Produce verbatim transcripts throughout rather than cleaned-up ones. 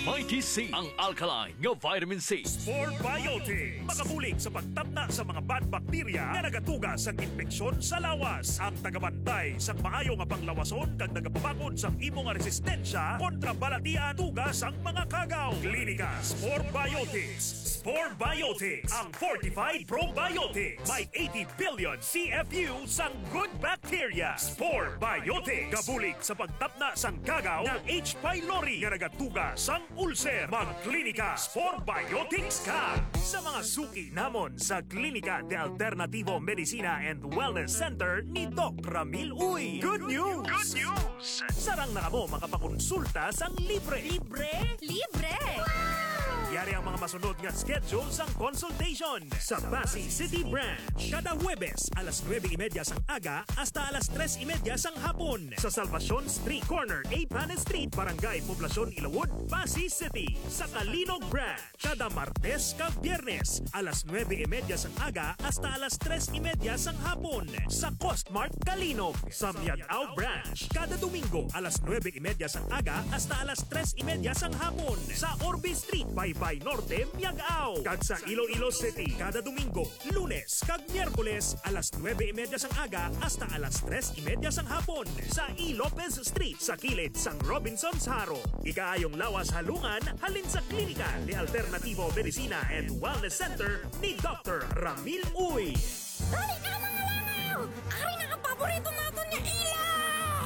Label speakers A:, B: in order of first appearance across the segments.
A: Mighty C, ang alkaline nga vitamin C.
B: Spore Biotics, makabulig sa pagtapna sa mga bad bacteria na nagatuga sa infeksyon sa lawas. Ang tagabantay sa maayo nga panglawason kag nagapabakod sa imo nga resistensya kontra balatian tugas ang mga kagaw. Klinika Spore Biotics. Spore Biotics, ang fortified probiotics. May eighty billion C F U sang good bacteria. Spore Biotics, kabulig sa pagtapna sang kagaw ng H. pylori nga nagatuga sang ulcer. Magklinika Spore Biotics ka sa mga suki namon sa Klinika de Alternativo Medicina and Wellness Center ni Doc Ramil Uy. Good news! Good news! Sarang na kamo makapakonsulta sang libre.
C: Libre? Libre!
B: Yari ang mga masunod nga schedule sang consultation sa Pasig City Branch. Kada Huwebes, alas nueve y media sang aga hasta alas tres y media sang hapon. Sa Salvacion Street Corner, A. Panes Street, Barangay Poblacion, Ilawod, Pasig City. Sa Kalinog Branch, kada Martes kag Biyernes, alas nueve y media sang aga hasta alas tres y media sang hapon. Sa Costmart Kalinog. Sa Miagao Branch, kada Domingo, alas nueve y media sang aga hasta alas tres y media sang hapon. Sa Orbe Street, Baybay Norte, Miagao. Kag sa Iloilo City, kada Domingo, Lunes kag Miyerkules, alas nueve y media sang aga hasta alas tres y media sang hapon. Sa E. Lopez Street, sa kilid sang Robinson's Haro. Ikaayong lawas halungan, halin sa Klinika de Alternativo Medicina and Wellness Center ni Doctor Ramil Uy.
C: Dali ka mga langaw! Ari na ka paborito natin niya ilaw!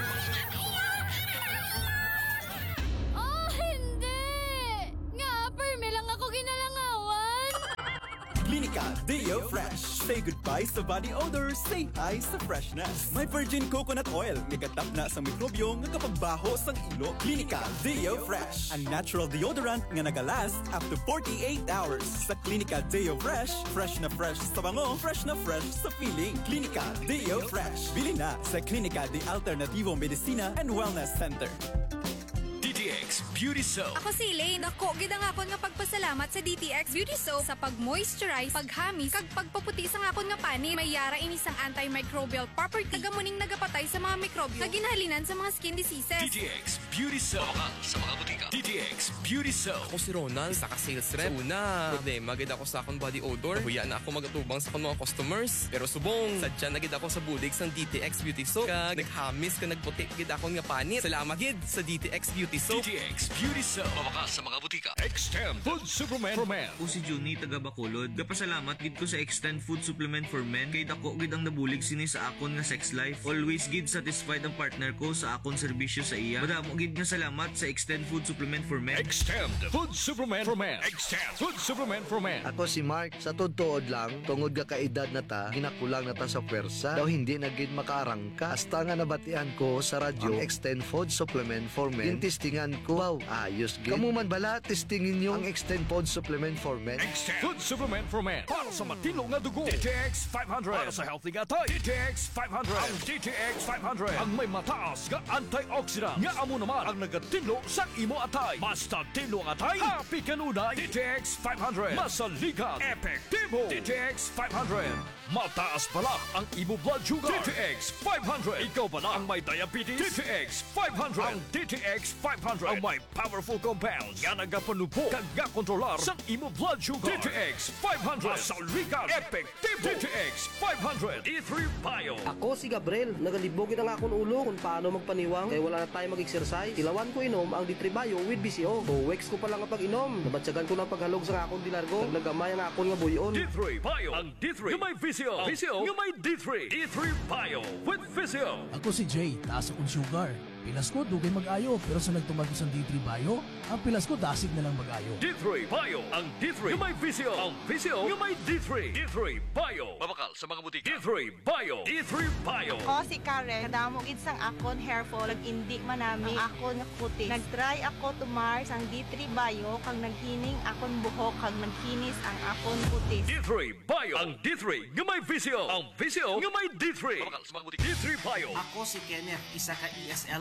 C: Oh, hindi! Nga, perme lang ako ginalangawan!
D: Klinika Deo Fresh. Say goodbye sa body odor, say hi sa freshness. May virgin coconut oil, migatap na sa mikrobyo nga kapagbaho sang ilo. Klinika Deo Fresh, ang natural deodorant nga nagalast up to forty-eight hours. Sa Klinika Deo Fresh, fresh na fresh sa bango, fresh na fresh sa feeling. Klinika Deo Fresh. Bili na sa Klinika de Alternativo Medicina and Wellness Center.
A: D T X Beauty Soap.
C: Ako si Elaine. Dako, gid ang akon nga pagpasalamat sa D T X Beauty Soap sa pag-moisturize, paghamis, kag pagpaputi sa akon nga pani. May yara ini sang antimicrobial property. Nagamuning nagapatay sa mga mikrobyo. Naginhalinan sa mga skin diseases.
A: D T X Beauty Soap. Baka sa mga butika. D T X Beauty Soap.
E: Ako si Ronald, saka sales rep. Sa una, problema gid ako sa akong body odor. Huya na ako magatubang sa akong mga customers. Pero subong, sadya na gid ako sa bulig sang D T X Beauty Soap. Kag naghamis ka nagputi gid akong nga panit. Salamat gid sa D T X Beauty Soap.
A: D T X Beauty Soap. Baka sa mga butika. Extend Food Supplement for Men.
F: Ako si Juni, taga Bacolod. Kapasalamat gid ko sa Extend Food Supplement for Men. Kay dako gid ang nabulig sini sa akon nga sex life. Always gid satisfied ang partner ko sa akon serbisyo sa iya. Madamo gid nga salamat sa Extend Food Supplement for Men.
A: Extend Food Supplement for Men. Extend Food Supplement for Men.
G: Ako si Mark, sa todtood lang, tungod ka kaedad na ta, ginakulang na ta sa pwersa, daw hindi na gid makaarangka. Hasta nga nabatian ko sa radyo, ang Extend Food Supplement for Men. Yung testingan ko, wow, ayos gid. Kamu man bala, testingin nyo ang Extend Food Supplement for Men.
A: Extend Food Supplement for Men. Para sa matino nga dugo. D T X five hundred. Para sa healthy nga tay. D T X five hundred. Ang D T X five hundred. Ang may mataas nga antioxidant. Nga amo naman ang nagatinlo sa imo atay. Basta tinlo ang atay. Happy kanunay. D T X five hundred. Masaligan. Epektibo. D T X five hundred. Mataas pala ang imo blood sugar. D T X five hundred. Ikaw pala ang may diabetes. D T X five hundred. Ang D T X five hundred. Ang may powerful compounds. Nga nagapanupo. Kag nga kontrolar sa imo blood sugar. D T X five hundred. Masaligan. Epektibo. D T X five hundred. E three Bio.
H: Ako si Gabriel. Nagalibogin ang akong ulo kung paano magpaniwang. Kaya wala na tayo mag-exercise. Tilawan ko inom ang D three Bio with B C O. O weeks ko pa lang ang pag-inom. Nabatsagan ko ng paghalog sa akong dinargo. Naglagamay ang akong nga buyon.
A: D three Bio. Ang D three. Yung may V C O. V C O. Yung may D three. D three Bio with V C O.
I: Ako si Jay. Taas akong sugar. Pilas ko, dugay mag-ayo. Pero sa nagtumag ko sa D three Bio, ang pilas ko dasig na lang mag-ayo.
A: D three Bio. Ang D three. Yung may V C O. Ang V C O. Yung may D three. D three Bio. Mabakal sa mga butika. D three Bio. D three Bio.
J: Ako si Karen. Kadamo gid sang akon hair fall. Nag-indi manami ang akon nga kutis. Nag-try ako tumar sang D three Bio. Kang naghining akon buhok. Kang nagkinis ang akon kutis.
A: D three Bio. Ang D three. Yung may V C O. Ang V C O. Yung may D three. Mabakal sa mga butika. D three Bio.
K: Ako si Kenneth. Isa ka E S L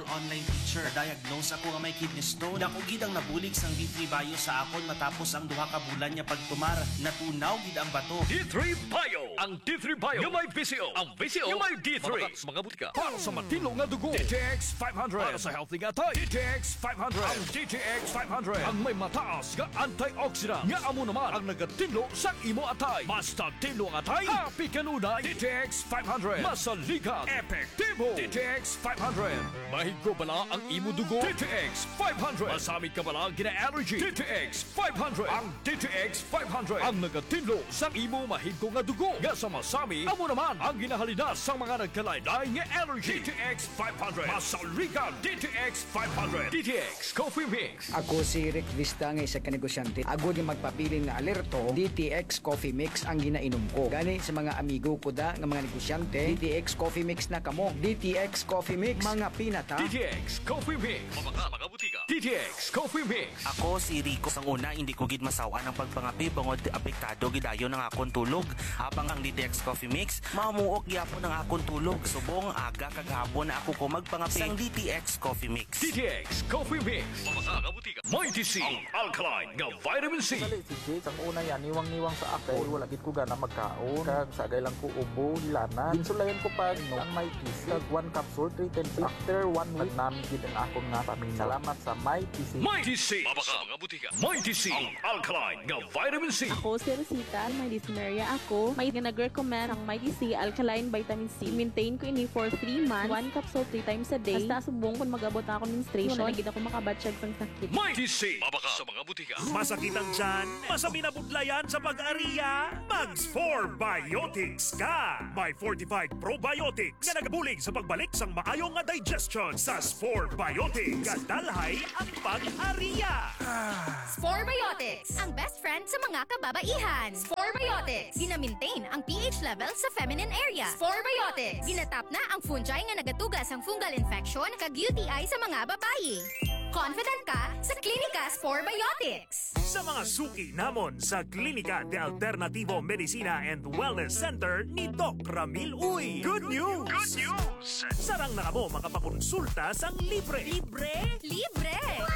K: online teacher. Diagnose ako nga may kidney stone. Dako gid ang nabulig sang D three Bio sa akon matapos ang duha ka bulan niya pagtumar. Natunaw gid ang bato.
A: D three Bio, ang D three Bio yung may B C O, ang B C O yung may D three. Mga, mga butika para sa matino nga dugo. D T X five hundred para sa healthy nga tayo. D T X five hundred, ang D T X five hundred ang may mataas nga antioxidant nga amo naman ang nagatinlo sa imo atay. Basta tinlo ang atay, happy kanunay. D T X five hundred masaligan, epektibo. D T X five hundred mahigko bala ang imo dugo. D T X five hundred masamit ka bala gina-allergy. D T X five hundred ang D T X five hundred ang nagatinlo sa imo mahigko nga dugo. Nga sa masami, amo naman ang ginahalina sa mga nagkalaylay nga allergy. D T X five hundred masaligan. D T X five hundred D T X Coffee Mix.
L: Ako si Rick Vista nga isa ka negosyante. Ako di magpapili na alerto, D T X Coffee Mix ang ginainom ko. Gani sa mga amigo ko da nga mga negosyante, D T X Coffee Mix na kamo. D T X Coffee Mix, mga pinata.
A: D T X Coffee Mix. Mga mga butika. D T X Coffee Mix.
K: Ako si Rico. Sang una, hindi ko gid masawa ng pagpangapi bangod apektado gidayon ng akong tulog. Habang ang D T X Coffee Mix, mamuok gyapon ang akong tulog. Subong aga kagahapon na ako ko magpangapi sang D T X Coffee Mix.
A: D T X Coffee Mix. Mga mga butika. May D C, ang alkaline nga vitamin C.
M: Dali si Jake, ang una yan, niwang-niwang sa akin. Wala gid ko gana magkaon. Kag sagay lang ko ubo, hilana. Ginsulayan ko pa no, ang may T C. Kag one capsule, three ten. After one week, namin gid ang akong nga paminaw. Salamat sa may T C.
A: May T C. Mga mga butika. May T C, ang alkaline nga vitamin C.
N: Ako si Rosita, may dyspnea ako. May nag-recommend ang may T C alkaline vitamin C. Maintain ko ini for three months. One capsule three times a day. Hasta subong kung mag-abot na ako menstruation, nagid ako makabatsyag sang sakit.
A: May T C. Mabaka sa mga butika.
B: Masakit ang tiyan, masabi na budlayan sa pag-ariya, Mags four Biotics ka! May fortified probiotics nga nagabulig sa pagbalik sang maayong nga digestion sa Spore Biotics. Kadalhay ang pag-ariya.
O: Spore Biotics, ang best friend sa mga kababaihan. Spore Biotics, gina-maintain ang pH level sa feminine area. Spore Biotics, ginatap na ang fungi nga nagatugas ang fungal infection kag U T I sa mga babae. Confident ka sa Klinika Spore Biotics.
B: Sa mga suki namon sa Klinika de Alternativo Medicina and Wellness Center ni Doc Ramil Uy. Good news! Good news! Sarang na kamo makapakonsulta sang libre.
O: Libre? Libre!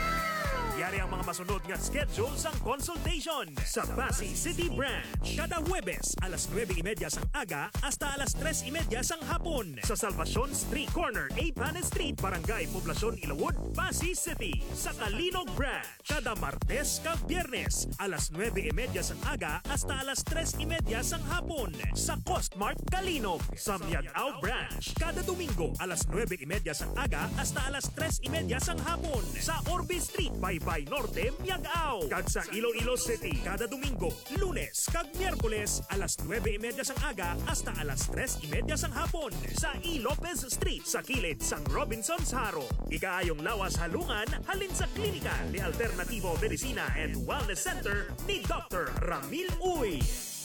B: Yari ang mga masunod nga schedule sang consultation sa Pasay City Branch. Kada Huwebes, alas nueve y media sang aga hasta alas tres y media sang hapon. Sa Salvacion Street Corner, A. Panes Street, Barangay Poblacion, Ilawod, Pasay City. Sa Kalinog Branch, kada Martes kag Biyernes, alas nueve y media sang aga hasta alas tres y media sang hapon. Sa Costmart Kalinog. Sa Miagao Branch, kada Domingo, alas nueve y media sang aga hasta alas tres y media sang hapon. Sa Orbe Street, Baybay Norte, Miagao. Kag sa Iloilo City, kada Domingo, Lunes kag Miyerkules, alas nueve y media sang aga hasta alas tres y media sang hapon. Sa E. Lopez Street, sa kilid sang Robinson's Haro. Ikaayong lawas halungan, halin sa Klinika de Alternativo Medicina and Wellness Center ni Doctor Ramil Uy.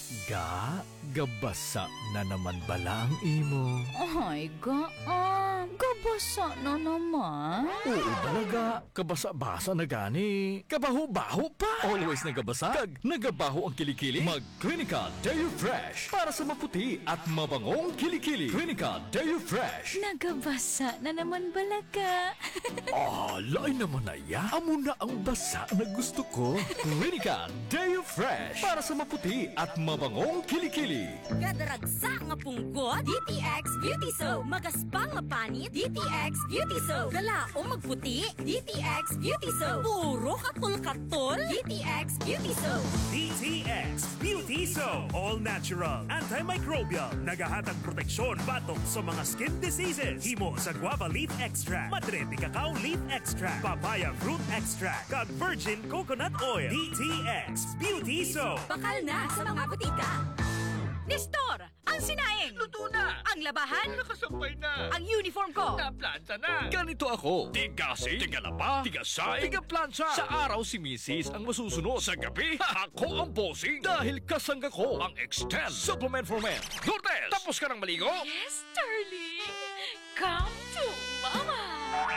A: Ga, gabasa na naman bala ang imo.
P: Ay, ga, ah, gabasa na naman.
A: Oo talaga, kabasa-basa na gani. Kabaho-baho pa. Always nagabasa, kag nagabaho ang kilikili. Mag-Klinika Deo Fresh para sa maputi at mabangong kilikili. Klinika Deo Fresh.
P: Nagabasa na naman balaga.
A: Ah, lain naman na ya. Amo na ang basa na gusto ko. Klinika Deo Fresh para sa maputi at mabangong kilikili.
O: Gadaragsa nga punggot, D T X Beauty Soap. Magaspang nga panit, D T X Beauty Soap. Galaong magputi, D T X Beauty Soap. Puro katol-katol, D T X Beauty Soap.
B: D T X Beauty Soap. All natural, antimicrobial, nagahatag proteksyon batok sa mga skin diseases. Himo sa guava leaf extract, madre de cacao leaf extract, papaya fruit extract, kag virgin coconut oil. D T X Beauty Soap.
O: Bakal na sa mga butika. Nestor, ang sinaing.
A: Luto na.
O: Ang labahan.
A: Nakasampay na.
O: Ang uniform ko.
A: Naplansa na. Ganito ako. Tigasi, tigalapa, tigasay, tigaplansa. Sa araw si Missus ang masusunod. Sa gabi, ako ang bossing. Dahil kasangga ko ang Extend Supplement for Men. Lourdes, tapos ka ng maligo?
P: Yes, darling. Come to mama.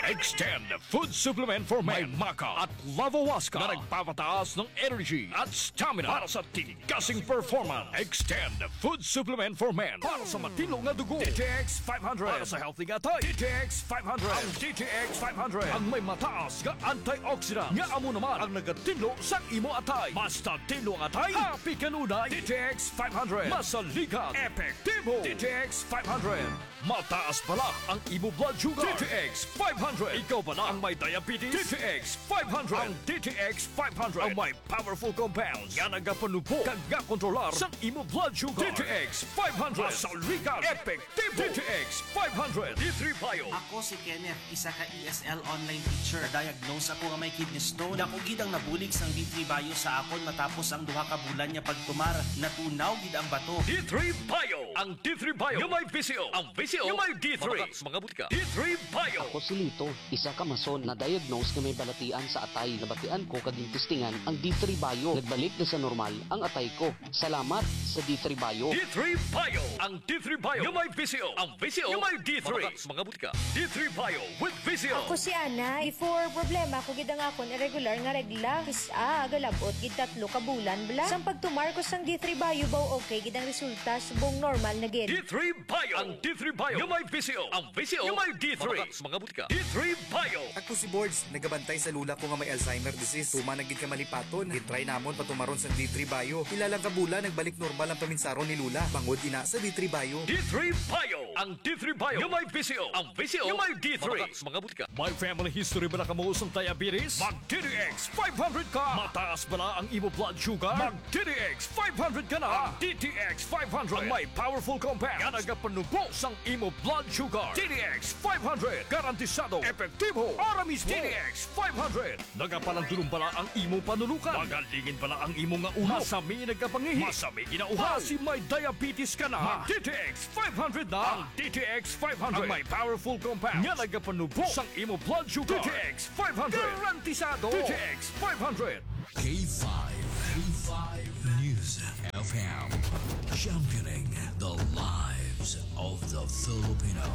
A: Extend Food Supplement for Men. May Maca at Lavawaska na nagpapataas ng energy at stamina para sa tigasing performance. Extend Food Supplement for Men para sa matilong na dugo. D T X five hundred para sa healthy nga tayo. D T X five hundred. Ang D T X five hundred ang may mataas nga antioxidant nga amo naman ang nagatinlo sa imo atay. Basta tinlo ang atay, happy kanunay. D T X five hundred masalikat, epektibo. D T X five hundred mataas pala ang imo blood sugar. D T X five hundred ikaw pala ang may diabetes. D T X five hundred ang D T X five hundred ang may powerful compounds nga nagapanubo kag nga kontrolar sa imo blood sugar. D T X five hundred masalikat, epektibo. D T X five hundred D three Bio.
K: Ako si Kenneth, isa ka E S L online teacher. Diagnose ako nga may kidney stone. Dako gid ang nabulig sang D three Bio sa akon matapos ang duha ka bulan niya pagtumar. Natunaw gid ang bato.
A: D three Bio. Ang D three Bio yung may V C O. Ang V C O yung may D three. Mga butika. D three Bio.
Q: Ako si Lito, isa ka mason na diagnose na may balatian sa atay. Nabatian ko kaging testingan ang D three Bio. Nagbalik na sa normal ang atay ko. Salamat sa D three Bio.
A: D three Bio. Ang D three Bio yung may V C O. Ang V C O yung may D three. Mga butika. D three Bio with V C O.
R: Ako si Ana. Before problema ko gid ang akon irregular nga regla. Kisa agalabot gid tatlo ka bulan bla. Sang pagtumar ko sang D three Bio baw okay gid ang resulta subong normal na gid.
A: D three Bio. Ang D three Bio yung may V C O. Ang V C O yung may D three. Mga butika. D three Bio.
S: Ako si Boards, nagabantay sa lula ko nga may Alzheimer disease. Tuma nagid ka malipaton. Gitry namon patumaron sa D three Bio. Ilang kabula nagbalik normal ang paminsaron ni Lula. Bangod ina sa D three Bio.
A: D three Bio. Ang D three Bio yung may V C O. Ang V C O yung may D three. Mga butika. May family history ba na kamuusong diabetes? Mag D T X five hundred ka. Mataas ba na ang imo blood sugar? Mag D T X five hundred ka na. Ang D T X five hundred ang may powerful compound nga nagapanubo sang imo blood sugar. D T X five hundred garantisado, epektibo. Aramis D T X five hundred nagapalandulong pala ang imo panulukan. Magalingin pala ang imo nga ulo. Masami nagapangihi. Masami ginauhaw. Kasi may diabetes ka na. Mag D T X five hundred na. Ang D T X five hundred ang may powerful compound nga nagapanubo sang imo blood sugar. D T X five hundred garantisado. D T X five hundred.
T: K five. K five News F M. Championing the lives of the Filipino.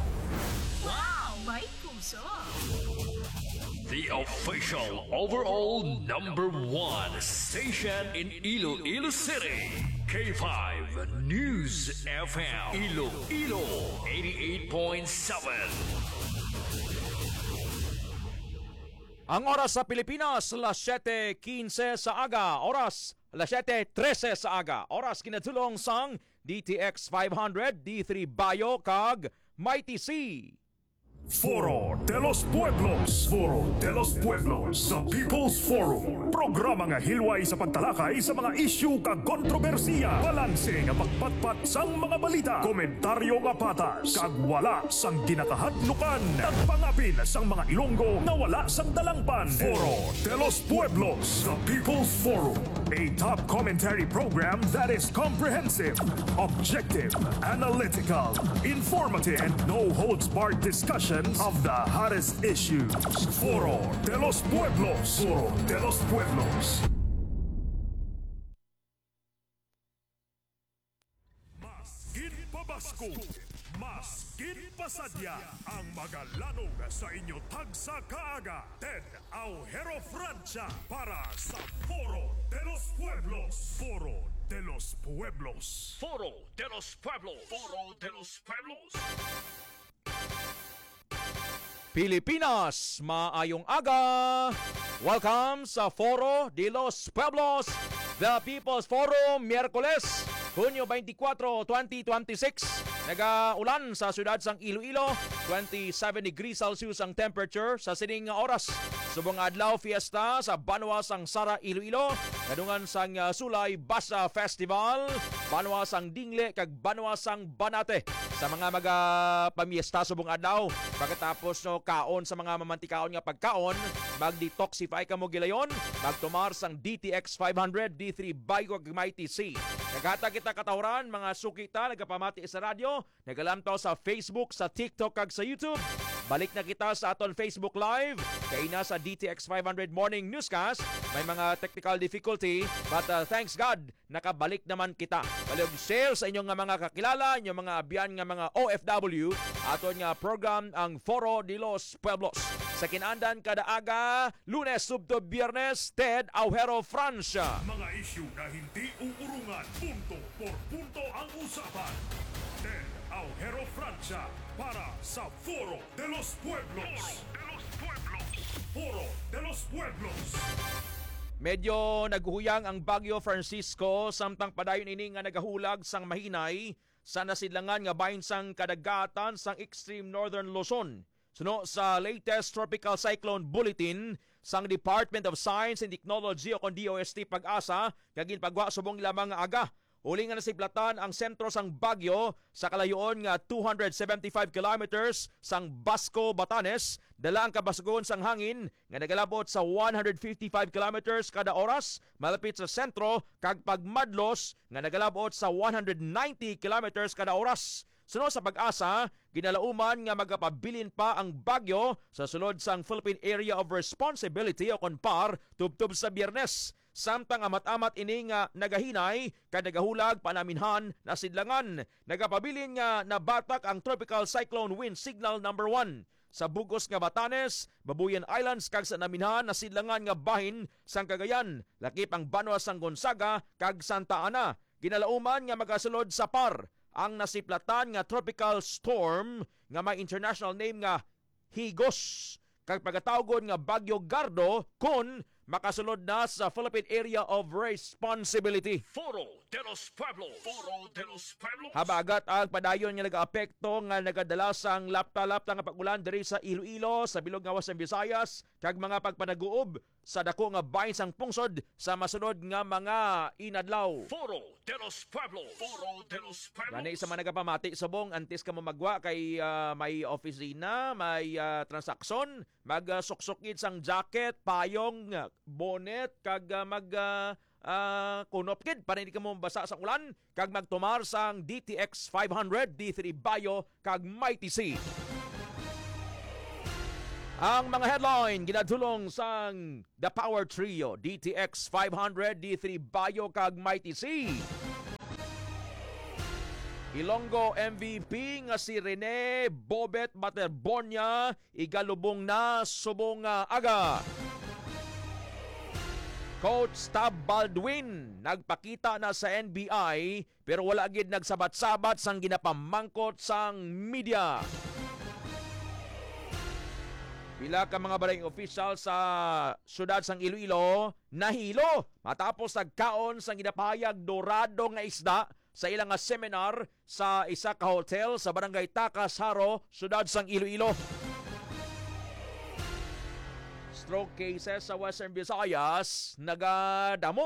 U: Wow! May puso!
A: The official overall number one station in Iloilo City. K five News F M. Iloilo eighty-eight point seven.
V: Ang oras sa Pilipinas, alas siyete quince sa aga. Oras, alas siyete trese sa aga. Oras kinatulong sang D T X five hundred, D three Bio, kag Mighty C.
B: Foro de los Pueblos. Foro de los Pueblos sa People's Forum. Programa nga hilway sa pagtalakay sa mga isyu kag kontrobersiya. Balanse nga pagpatpat sang mga balita. Komentaryo nga patas. Kag wala sang ginakahadlukan. Nagpangapin sang mga Ilonggo na wala sang dalangpan. Foro de los Pueblos sa People's Forum. A top commentary program that is comprehensive, objective, analytical, informative, and no-holds-barred discussion of the hottest issues. Foro de los Pueblos. Foro de los Pueblos. Maskin pabasko, maskin pasadya, ang magalanog sa inyo tagsa kaaga. Ted Aujero Francia para sa Foro de los Pueblos. Foro de los Pueblos.
A: Foro de los Pueblos. Foro de los Pueblos.
V: Pilipinas, maayong aga! Welcome sa Foro de los Pueblos, the People's Forum, Miyerkules, Hunyo twenty-four, twenty twenty-six. Nagaulan sa siyudad sang Iloilo, twenty-seven degrees Celsius ang temperature sa sining oras. Subong adlaw fiesta sa Banwa sang Sara, Iloilo. Kadungan sang uh, Sulay Basa Festival, Banwa sang Dingle kag Banwa sang Banate. Sa mga mga pamiesta subong adlaw, pagkatapos no kaon sa mga mamantikaon nga pagkaon, mag-detoxify ka mo gilayon, magtumar sang D T X five hundred, D three Bio kag Mighty C. Naghatag kita katawran mga sukita nagapamati sa radyo, nagalamtaw sa Facebook, sa TikTok kag sa YouTube. Balik na kita sa aton Facebook Live. Kay na sa D T X five hundred Morning Newscast. May mga technical difficulty, but uh, thanks God, nakabalik naman kita. Baliog share sa inyong nga mga kakilala, inyong mga abyan nga mga O F W. Aton nga program ang Foro de los Pueblos. Sa kinandan kada aga, Lunes subto Biyernes, Ted Aujero Francia.
B: Mga isyu na hindi uurungan, punto por punto ang usapan. Ted Aujero Francia para sa Foro de los Pueblos. Foro de los Pueblos.
V: Medyo naghuhuyang ang Bagyo Francisco samtang padayon ini nga nagahulag sang mahinay sa nasidlangan nga bahin sang kadagatan sang extreme northern Luzon. Suno sa latest tropical cyclone bulletin sang Department of Science and Technology o kon D O S T Pag-asa kagin pagwa subong lamang nga aga. Uli nga nasiplatan ang sentro sang Bagyo sa kalayoon nga two hundred seventy-five kilometers sang Basco, Batanes. Dala ang kabasgon sang hangin nga nagalabot sa one hundred fifty-five kilometers kada oras malapit sa sentro kag pagmadlos nga nagalabot sa one hundred ninety kilometers kada oras. Sunod sa Pag-asa, ginalauman nga magapabilin pa ang Bagyo sa sulod sang Philippine Area of Responsibility o kon P A R tubtob sa Biyernes. Samtang amat-amat ini nga nagahinay kad nagahulag panaminhan na sidlangan. Nagapabilin nga nabatak ang tropical cyclone wind signal number one. Sa bugos nga Batanes, Babuyan Islands kag sa naminhan na sidlangan nga bahin sang Cagayan. Lakip ang Banwa sang Gonzaga kag Santa Ana. Ginalauman nga magasulod sa P A R ang nasiplatan nga tropical storm nga may international name nga Higos. Kag pagatawgon nga Bagyo Gardo kun makasulod na sa Philippine Area of Responsibility.
B: Foro de los Pueblos. Foro de los Pueblos.
V: Habagat ang padayon nga nag-aapekto nga nagadala sang lapta-lapta nga pagulan diri sa Iloilo, sa bilog nga Western Visayas, kag mga pagpanaguob sa dako nga bahin sang pungsod sa masunod nga mga inadlaw.
B: Foro de los Pueblos. Foro de los Pueblos.
V: Gani sa mga nagapamati subong antes ka mo magwa kay uh, may opisina, may uh, transaksyon, mag-suksukit uh, sang jacket, payong, uh, bonnet, kag uh, mag uh, uh, kunopkid para hindi ka mo basa sa ulan, kag magtumar sang D T X five hundred, D three Bio, kag Mighty C. Ang mga headline ginadulong sang The Power Trio, D T X five hundred, D three Bio, kag Mighty C. Ilonggo M V P nga si Rene Bobet Materbonia igalubong na subong uh, aga. Coach Tab Baldwin nagpakita na sa N B I pero wala gid nagsabat-sabat sang ginapamangkot sang media. Pila ka mga barangay official sa syudad sang Iloilo nahilo matapos nagkaon sang ginapahayag dorado nga isda sa ilang seminar sa isa ka hotel sa barangay Takas Haro, syudad sang Iloilo. Stroke cases sa Western Visayas nagadamo.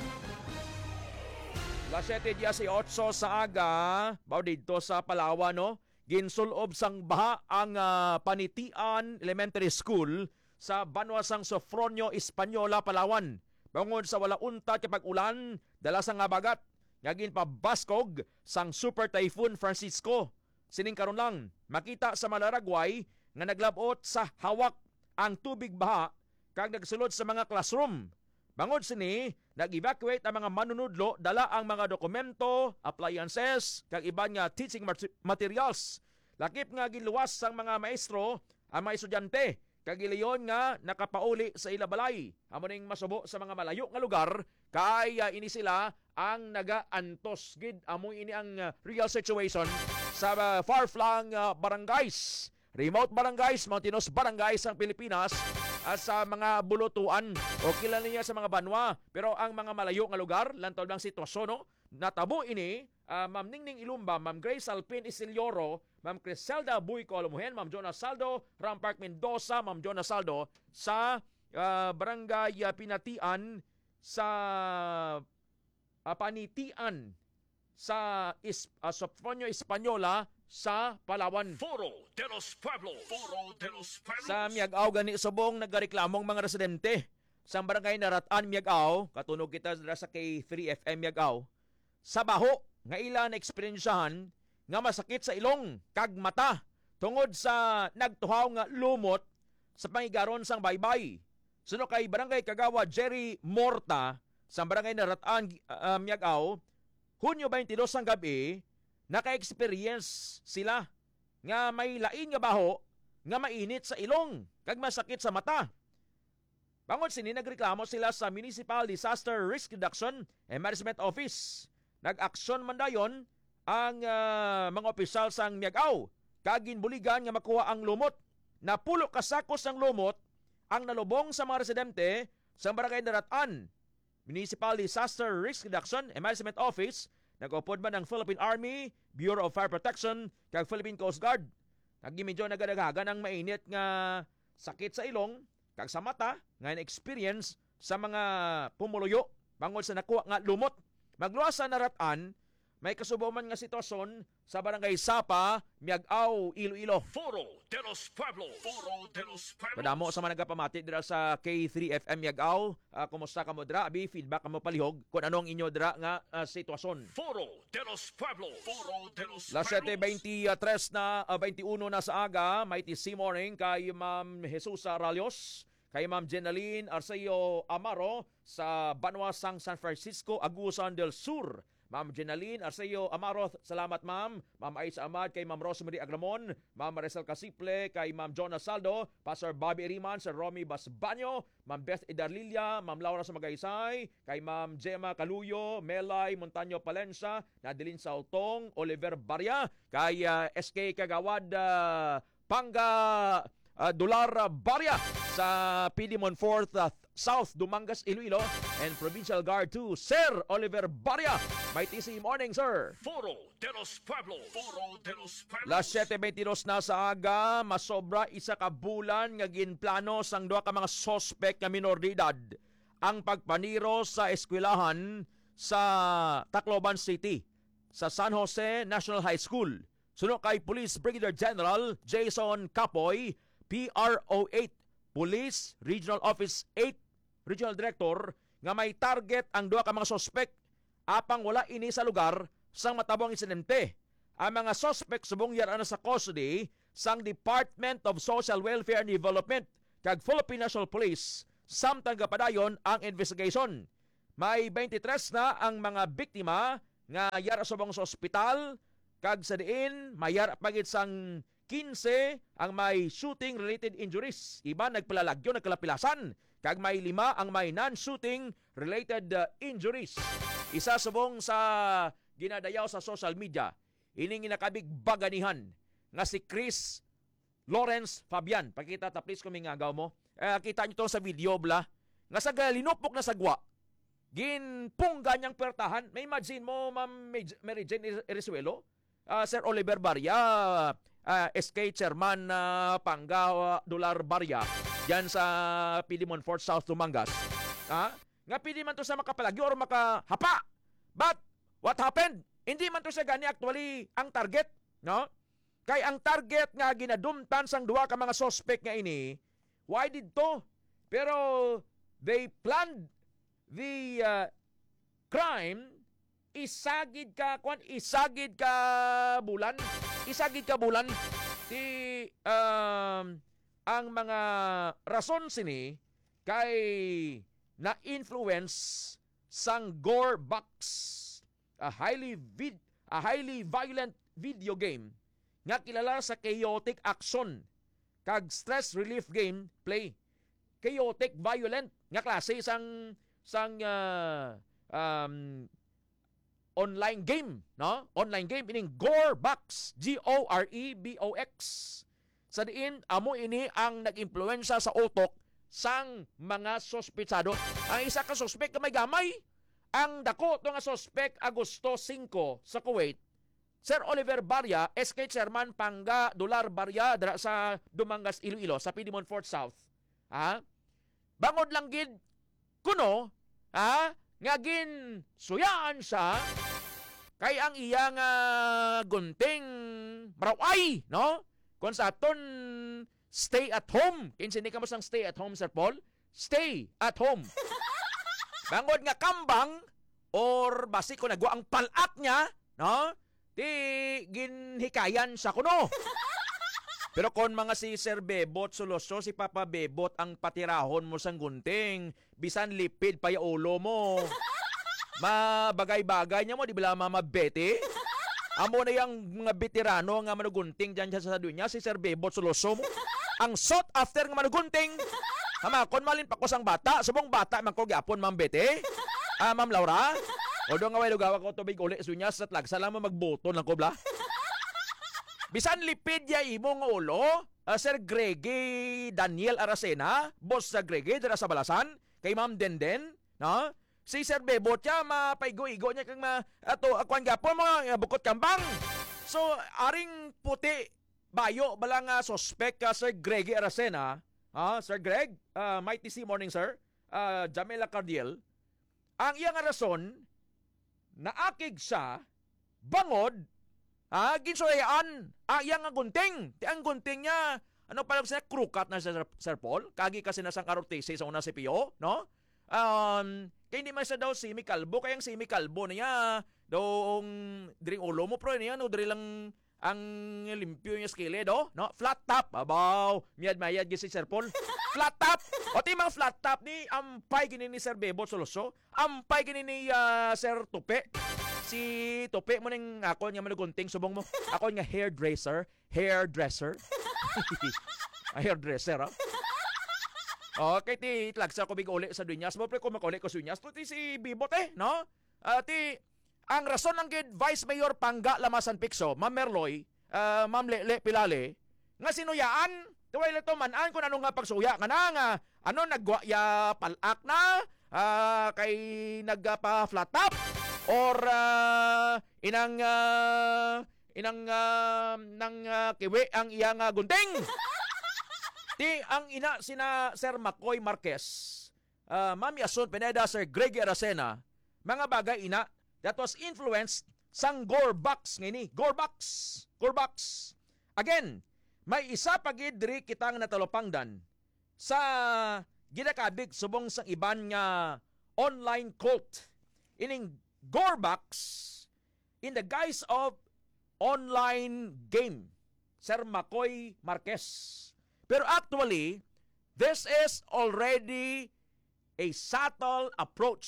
V: alas siyete eight sa aga, baw dito sa Palawan, no? Ginsulob sang baha ang uh, Panitian Elementary School sa Banwa sang Sofronio, Hispaniola, Palawan. Bangod sa wala unta kapag ulan, dala sang abagat, ngagin pa baskog sang Super Typhoon Francisco. Sining karon lang, makita sa Malaragway nga naglabot sa hawak ang tubig baha kag nagsulod sa mga classroom. Bangod sini, nag-evacuate ang mga manunudlo, dala ang mga dokumento, appliances, kag iban nga teaching materials. Lakip nga giluwas sang mga maestro, ang mga estudyante, kag iliyon nga nakapauli sa ilabalay. Amo ning masubo sa mga malayo nga lugar, kay uh, ini sila ang naga-antos gid. Amo ini ang uh, real situation sa uh, far-flung uh, barangays. Remote barangays, mountainous barangays ang Pilipinas, at sa mga bulutuan o kilala niya sa mga banwa. Pero ang mga malayo nga lugar, lantol ng sitwasyon, no? Natabo ini, uh, Ma'am Ningning Ilumba, Ma'am Grace Alpin Isilioro, Ma'am Criselda Buico Alamuhen, Ma'am Jonas Saldo, Rampark Mendoza, Ma'am Jonas Saldo, sa uh, Barangay uh, Pinatian, sa uh, Panitian, sa is, uh, Sofronio, Hispaniola, sa Palawan.
B: Foro de los Pueblos. Foro de los Pueblos.
V: Sa Miagaw gani subong nagareklamong mga residente sa barangay Naratan, Miagaw, katunog kita sa K three F M Miagaw, sa baho nga ila na eksperyensyahan nga masakit sa ilong kag mata tungod sa nagtuhaw nga lumot sa pangigaron sang baybay. Suno kay barangay Kagawa Jerry Morta sa barangay Naratan, uh, Miagaw, Hunyo twenty-dos ang gabi, naka-experience sila nga may lain nga baho nga mainit sa ilong kag masakit sa mata. Bangod sini nagreklamo sila sa Municipal Disaster Risk Reduction and Management Office. Nag-aksyon man dayon ang uh, mga opisyal sang Miagaw kag ginbuligan nga makuha ang lumot. Napulo ka sakos ng lumot ang nalubong sa mga residente sa Barangay Daratan. Municipal Disaster Risk Reduction and Management Office nag-upod man ng Philippine Army, Bureau of Fire Protection kag Philippine Coast Guard. Nagimedyo nagadaghagan ang mainit nga sakit sa ilong kag sa mata nga na-experience sa mga pumuluyo bangod sa nakuha nga lumot. Magluwas sa Naratan, may kasubo man nga sitwasyon sa Barangay Sapa, Miagaw, Iloilo.
A: Foro de los Pueblos. Foro de los Pueblos.
V: Madamo sa mga nagapamati dira sa K three F M Miagaw. Uh, kumusta ka mo dira? Abi, feedback ka mo palihog kung anong inyo dira nga uh, sitwasyon.
A: Foro de los Pueblos. Foro de los
V: Las seven twenty-three na, uh, twenty-one na sa aga, may T C morning kay Ma'am Jesus Ralios, kay Ma'am Jenaline Arceo Amaro sa Banwasang San Francisco, Agusan del Sur. Ma'am Jenaline Arceo Amaro, salamat ma'am. Ma'am Aisa Amad, kay Ma'am Rosemary Agramon, Ma'am Maricel Casiple, kay Ma'am Jonas Saldo, Pastor Bobby Riman, Sir Romy Basbanyo, Ma'am Beth Idarlilia, Ma'am Laura Samagaysay, kay Ma'am Gemma Caluyo, Melay Montaño Palencia, Nadilin Sautong, Oliver Barya, kay uh, S K Kagawad uh, Panga uh, Dolar Barya sa P D Monforth uh, South Dumangas, Iloilo, and Provincial Guard two, Sir Oliver Barya. May T C morning, sir.
A: Foro de los Pueblos. Foro de los Pueblos.
V: Las seven twenty-two na sa aga, masobra isa ka bulan nga ginplano sang duha ka mga sospek nga minor de edad ang pagpaniro sa eskwelahan sa Tacloban City sa San Jose National High School. Suno kay Police Brigadier General Jason Capoy, P R O eight, Police Regional Office eight, Regional Director, nga may target ang duha ka mga sospek apang wala ini sa lugar sang matabong insidente. Ang mga sospek subong yara na sa custody sang Department of Social Welfare and Development kag Philippine National Police samtang gapadayon ang investigation. May twenty-three na ang mga biktima nga yara subong sa ospital kag sa diin mayara pagit sang fifteen ang may shooting related injuries. Iba nagpalalagyo, nagkalapilasan. Kag may lima ang may non-shooting related uh, injuries. Isa subong sa ginadayaw sa social media, ining ginakabig baganihan nga si Chris Lawrence Fabian. Pakita ta please kung mingagaw mo. Eh, kita nyo to sa video bla. Nga sa galinupok na sagwa, ginpungga niyang pertahan. May imagine mo, Ma'am Mary Jane Irizuelo, uh, Sir Oliver Barya, uh, S K Chairman uh, Panga uh, Dolar Barya, yan sa P D Monfort South Dumangas. Ha? Nga pwede man to sa makapalagyo or makahapa. But, what happened? Hindi man to sa gani actually ang target. No? Kay ang target nga ginadumtan sang duwa ka mga suspect nga ini, why did to? Pero, they planned the uh, crime, isagid ka, kwan, isagid ka bulan, isagid ka bulan, di, um, ang mga rason sini, kay na-influence sang Gore Box, a highly vid, a highly violent video game nga kilala sa chaotic action kag stress relief game play. Chaotic violent nga klase sang sang uh, um, online game, no? Online game ining Gore Box, G O R E B O X. Sa diin amo ini ang nag-impluwensya sa utok sang mga sospetsado. Ang isa ka sospek ka may gamay. Ang dako to nga sospek Agosto five sa Kuwait. Sir Oliver Barya, S K Chairman Panga Dolar Barya dira sa Dumangas, Iloilo sa P D Monfort South. Ha? Bangod lang gid kuno, ha? Nga gin suyaan siya kay ang iyang uh, gunting maraway, no? Kung sa aton stay at home. Kinsa ni kamo sang stay at home, Sir Paul? Stay at home. Bangod nga kambang or basi ko nagwa ang palat niya, no? Di ginhikayan sa kuno. Pero kon mga si Sir Bebot Soloso, si Papa Bebot ang patirahon mo sang gunting, bisan lipid pa yung ulo mo. Mabagay-bagay niya mo, di ba Mama Betty? Amo na yung mga veterano nga manugunting dyan sa dunya, si Sir Bebot Soloso mo. Ang sought after nga manugunting. Hama, kon malin pa ko sang bata. Subong bata, man ko gyapon, Ma'am Betty. Ah, Ma'am Laura. O doon nga way lugawa ko tubig uli. Sunyas at lag. Salamat magboto lang ko, bla. Bisan lipid ya imo nga ulo. Uh, Sir Greggy Daniel Aracena. Boss sa Greggy, dara sa Balasan. Kay Ma'am Denden. No? Si Sir Bebot siya, mapaigo-igo niya kang ma, ato, akuan gapon mo, bukot kambang. So, aring puti, bayo, balang uh, suspect ka, uh, Sir Greggy Aracena, ah, Sir Greg, uh, Mighty C morning, sir, uh, Jamela Cardiel, ang iyang rason, naakig sa, bangod, ah, ginsurayaan, ang iyang gunting, ti ang gunting niya, ano pa lang siya, krukat na Sir, Sir Paul, kagi kasi nasang karotese sa una si Pio, no? Um, kaya hindi man siya daw si Mikalbo, kaya ang si Mikalbo niya, doong dring ulo mo, pro niya, no, diri lang ang limpyo niya skile, do, no? Flat top, abaw, miyad-mayad si Sir Paul. Flat top, o ti mga flat top ni, ampay gini ni Sir Bebot Soloso, ampay gini ni uh, Sir Tupe. Si Tupe mo ning ako niya manugunting, subong mo, ako nga hairdresser, hairdresser. Hairdresser, ha? Okay, ti itlagsa ko big uli sa dunyas. Mo pre ko makuli ko sa dunyas. Ti si Bibot eh, no? Uh, ti, ang rason ng gid Vice Mayor Pangga Lamasan Picso, Ma'am Merloy, uh, Ma'am Lele Pilale, nga sinuyaan, tuway lang to manan kung ano nga pagsuya. Nga na nga, ano, nagwaya palak na, uh, kay nagpa-flat top, or uh, inang, uh, inang, uh, nang uh, kiwi ang iyang uh, gunting. Ti ang ina sina Sir Macoy Marquez, uh, Ma'am Yason Pineda, Sir Greggy Aracena, mga bagay ina that was influenced sang Gorbox ngini. Gorbox. Gorbox. Again, may isa pa gid diri kitang natalopangdan sa ginakabig subong sang iban nga online cult. Ining Gorbox in the guise of online game. Sir Macoy Marquez. Pero actually, this is already a subtle approach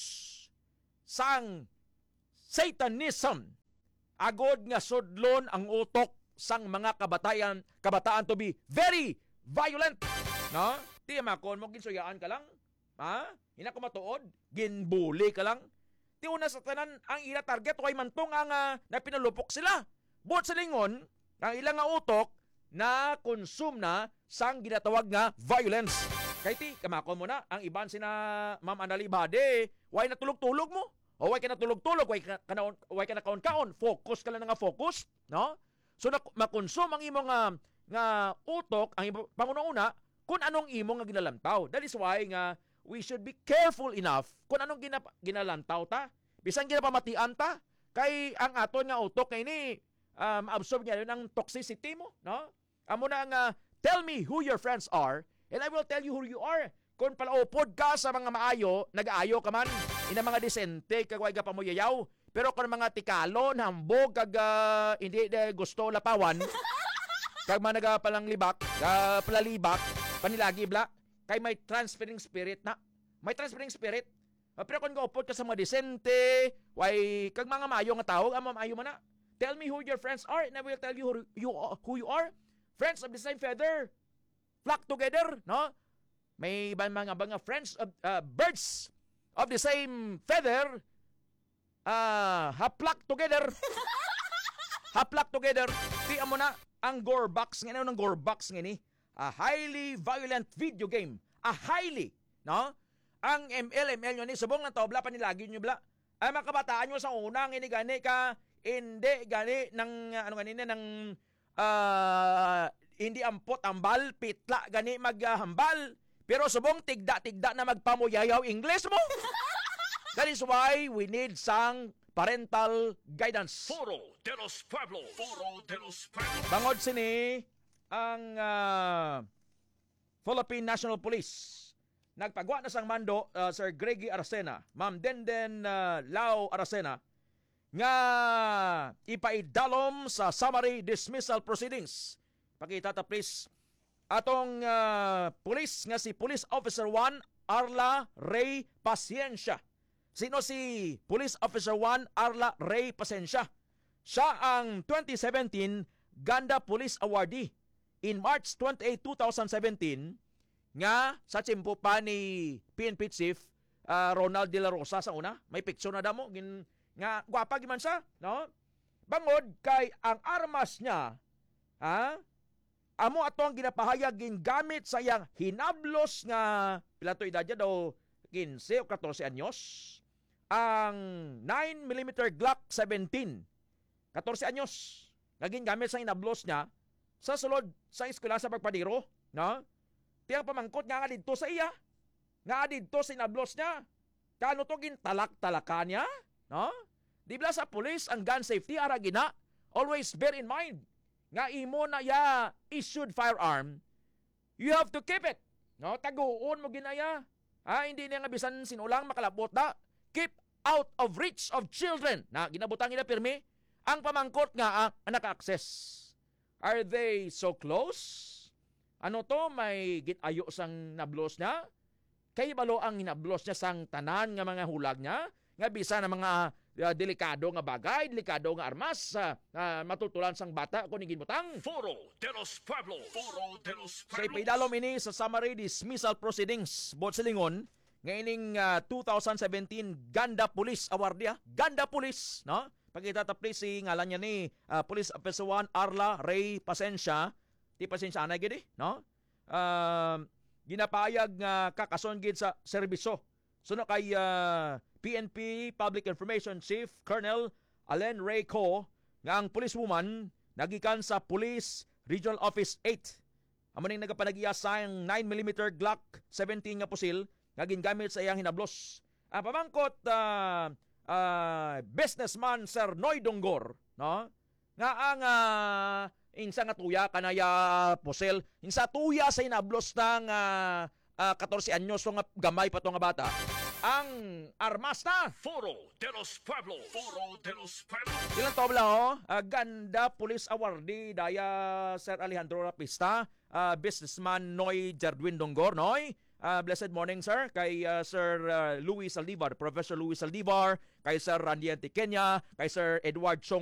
V: sang Satanism. Agod nga sudlon ang utok sang mga kabatayan, kabataan to be very violent. No? Ti makon mo ginsuyaan ka lang. Ha? Hina ko matuod, ginbuli ka lang. Ti una sa tanan ang ila target way mantong ang uh, na pinalupok sila. Buot sa lingon, ang ilang nga utok na consume na sang ginatawag nga violence. Kaya ti, kamakon mo na, ang iban sina Ma'am Anali Bade, way natulog-tulog mo, o way ka natulog-tulog, way ka, ka, way ka nakaon-kaon, focus ka lang nga focus, no? So, na, makonsume ang imo nga, nga utok, ang imo, pangununa, kung anong imo nga ginalantaw. That is why nga, we should be careful enough kung anong gina, ginalantaw ta. Bisan ginapamatian ta, kay ang aton nga utok kay ni, um, absorb niya yun ang toxicity mo, no? Amo na nga, tell me who your friends are, and I will tell you who you are. Kung palaupod ka sa mga maayo, nag-aayo ka man, ina mga disente, kagway ka pamuyayaw. Pero kung mga tikalon, hambog, kag uh, hindi uh, gusto lapawan, kag mga nagapalang libak, uh, palalibak, panilagi bla, kay may transferring spirit na. May transferring spirit. Uh, pero kung gaupod ka sa mga disente, way, kag mga maayo nga tawag, ang mga maayo man na. Tell me who your friends are, and I will tell you who you, who you are. Friends of the same feather, flock together, no? May iba mga mga friends of uh, birds of the same feather, uh, ha-flock together. Ha-flock together. Tiyan mo na ang Gorbox, nga ano ng Gorbox nga ni? A highly violent video game. A highly, no? Ang M L M L nyo ni, subong na to, bla, panilagi nyo bla. Ay, mga kabataan nyo sa unang, ini gani ka, hindi gani ng, ano gani na, ng, Uh, hindi ampot ambal, pitla gani maghambal. Pero subong tigda-tigda na magpamuyayaw English mo. That is why we need some parental guidance.
A: Foro de los Pueblos. Foro de los Pueblos.
V: Bangod sini ang uh, Philippine National Police. Nagpagwa na sang mando, uh, Sir Greggy Aracena, Ma'am Denden uh, Lau Aracena, nga ipaidalom sa summary dismissal proceedings. Pakita ta please. Atong uh, police nga si Police Officer one Arla Ray Paciencia. Sino si Police Officer one Arla Ray Paciencia? Siya ang twenty seventeen Ganda Police Awardee. in March twenty-eighth, twenty seventeen nga sa tsimpo pa ni P N P Chief uh, Ronald De La Rosa sa una. May picture na damo gin nga gwapa giman siya, no? Bangod kay ang armas niya, ha? Amo ato ang ginapahayag gingamit sa iyang hinablos nga pila to edad niya daw fifteen o fourteen anyos. Ang nine millimeter Glock seventeen. fourteen anyos. Naging gamit sa hinablos niya sa sulod sa eskwela sa pagpadiro, no? Tiyang pamangkot nga nga didto sa iya. Nga didto sa hinablos niya. Kano to gintalak-talaka niya, no? Di ba sa police ang gun safety ara gina? Always bear in mind nga imo na ya issued firearm, you have to keep it. No, taguon mo ginaya. Ha, hindi na nga bisan sinulang makalabot na. Keep out of reach of children. Na ginabutang ina pirmi ang pamangkot nga ah, naka-access. Are they so close? Ano to, may gitayo sang nablos niya? Kay balo ang hinablos niya sang tanan nga mga hulag niya? Nga bisa na mga uh, delikado nga bagay, delikado nga armas, uh, uh, matutulan sang bata kung higin butang.
A: Foro de los Pueblos. Foro de los
V: Sa
A: Pueblos.
V: ipaidalom ini sa summary dismissal proceedings, bot silingon, ngayong uh, twenty seventeen Ganda Police Award niya. Ganda Police, no? Pagkitatapli si ngalan niya ni uh, Police Officer one Arla Ray Pasensya. Di pasensya na gid, no? Uh, ginapayag nga kakason gid sa serbisyo. Suno kay uh, P N P Public Information Chief Colonel Allen Ray Co nga ang policewoman nagikan sa Police Regional Office eight. Amo ning nagapanag-iya sa nine millimeter Glock seventeen nga pusil nga gingamit sa iyang hinablos. Ang pamangkot uh, uh, businessman Sir Noy Donggor, no? Nga ang uh, insa nga tuya kanaya pusil, insa tuya sa hinablos ng uh, uh, fourteen anyos so nga gamay pa to nga bata. Ang armas na
A: Foro de los Pueblos. Foro de los Pueblos.
V: ilang tobla oh, uh, Ganda Police Awardee daya Sir Alejandro Rapista, uh, businessman Noy Jardwin Donggor. Noy, uh, blessed morning sir. Kay uh, Sir uh, Luis Saldivar, Professor Luis Saldivar, kay Sir Randy Antiqueña, kay Sir Edward Chong